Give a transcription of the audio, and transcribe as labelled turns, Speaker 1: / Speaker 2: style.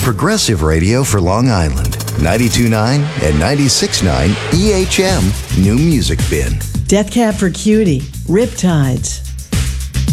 Speaker 1: Progressive radio for Long Island. 92.9 and 96.9 EHM New Music Bin.
Speaker 2: Death Cab for Cutie, Riptides.